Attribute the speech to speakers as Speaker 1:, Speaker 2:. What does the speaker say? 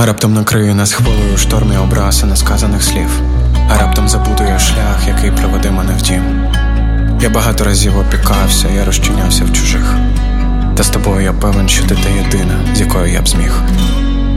Speaker 1: А раптом накрию нас хвилею штормі образ і несказаних слів. А раптом забудую шлях, який приведе мене в дім. Я багато разів опікався, я розчинявся в чужих. Та з тобою я певен, що ти та єдина, з якою я б зміг.